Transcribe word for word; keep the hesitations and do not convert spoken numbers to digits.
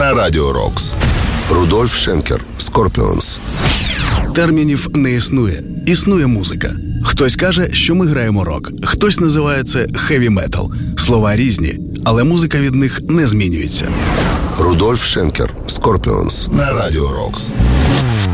на Радіо Рокс. Рудольф Шенкер, Скорпіонс. Термінів не існує. Існує музика. Хтось каже, що ми граємо рок. Хтось називає це хеві-метал. Слова різні, але музика від них не змінюється. Рудольф Шенкер, Скорпіонс на Радіо Рокс.